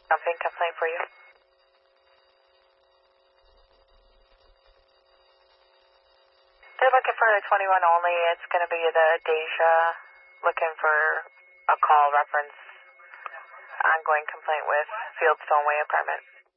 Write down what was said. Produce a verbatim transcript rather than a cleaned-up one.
Something complaint for you. They're looking for a twenty-one only. It's going to be the Deja, looking for a call reference, ongoing complaint with Field Stoneway apartment.